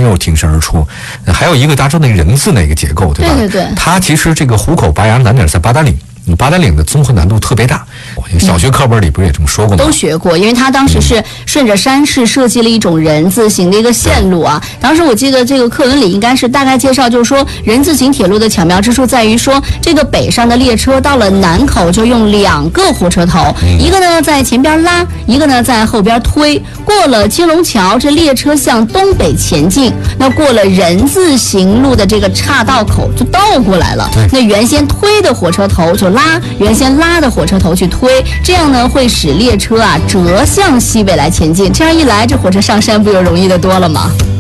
又挺身而出。还有一个大家知道那个人字那个结构，对吧？ 对对对， 它其实这个虎口拔牙难点在八达岭。八达岭的综合难度特别大，小学课本里不是也这么说过吗？ 都学过，因为他当时是顺着山势设计了一种人字形的一个线路啊。当时我记得这个课文里应该是大概介绍，就是说人字形铁路的巧妙之处在于说，这个北上的列车到了南口就用2个火车头，一个呢在前边拉，一个呢在后边推。过了青龙桥，这列车向东北前进，那过了人字形路的这个岔道口就倒过来了。那原先推的火车头就拉原先拉的火车头去推，这样呢会使列车啊折向西北来前进。这样一来，这火车上山不就容易的多了吗？